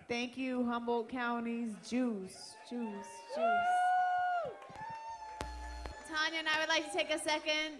Thank you, Humboldt County's Juice. Tanya and I would like to take a second